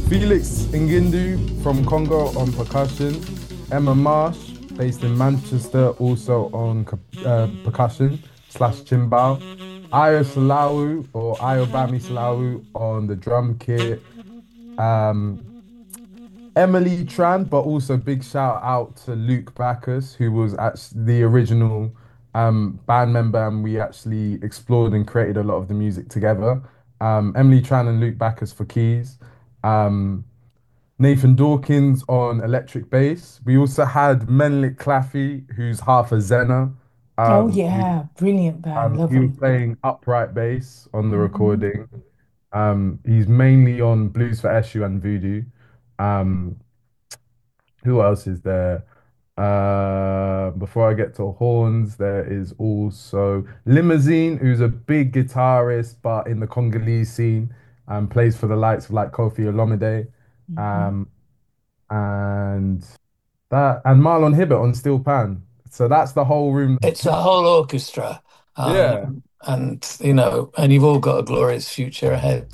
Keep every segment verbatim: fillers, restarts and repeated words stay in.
Felix Ngindu from Congo on percussion. Emma Marsh, based in Manchester, also on uh, percussion slash chimbal. Ayo Salawu or Ayobami Salawu on the drum kit. Um, Emily Tran, but also big shout out to Luke Bacchus, who was actually the original um, band member, and we actually explored and created a lot of the music together. Um, Emily Tran and Luke Bacchus for keys. Um, Nathan Dawkins on electric bass. We also had Menlik Claffey, who's half a Zenner. Oh Um, who, yeah, brilliant band, um, love he was them. playing upright bass on the Hmm. recording. Um, he's mainly on Blues for Eshu and Voodoo. Um, who else is there? Uh, before I get to horns, there is also Limousine, who's a big guitarist, but in the Congolese scene, and plays for the likes of like Kofi Olomide. Hmm. Um, and that and Marlon Hibbert on steel pan. So that's the whole room. It's a whole orchestra, Yeah. um, and you know, and you've all got a glorious future ahead.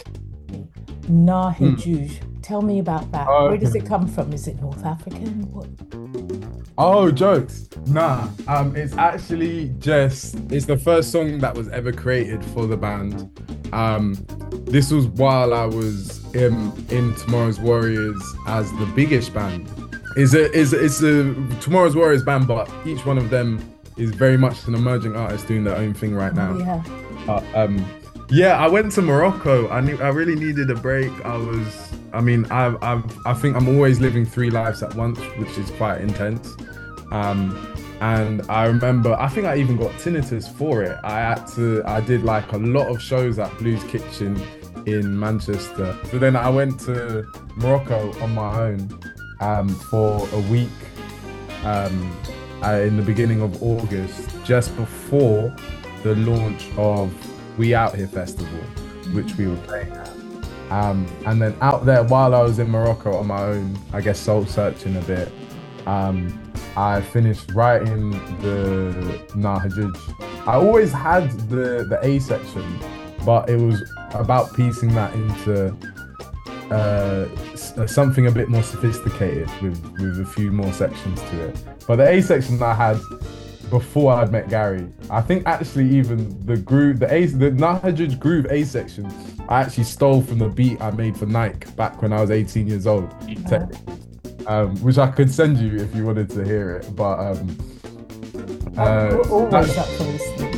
Mm. Nahijuj. Tell me about that. Where does it Okay. come from? Is it North African? What? Oh, jokes. Nah. Um, it's actually just it's the first song that was ever created for the band. Um, this was while I was in in Tomorrow's Warriors as the biggest band. Is a is it's a Tomorrow's Warriors band, but each one of them is very much an emerging artist doing their own thing right Oh now. yeah. Uh, um, yeah, I went to Morocco. I knew I really needed a break. I was, I mean, I, I've, I think I'm always living three lives at once, which is quite intense. Um, and I remember, I think I even got tinnitus for it. I had to, I did like a lot of shows at Blues Kitchen in Manchester. So then I went to Morocco on my own um, for a week um, uh, in the beginning of August, just before the launch of We Out Here Festival, which we were playing at. Um, and then out there, while I was in Morocco on my own, I guess soul searching a bit, um, I finished writing the Nahajij. I always had the the A section, but it was about piecing that into uh, s- uh, something a bit more sophisticated with with a few more sections to it. But the A section I had before I'd met Gary, I think actually even the groove, the A, the Nahajij groove A section, I actually stole from the beat I made for Nike back when I was eighteen years old, Uh, technically, um, which I could send you if you wanted to hear it. But um, I'm uh, al- always that's up for listening.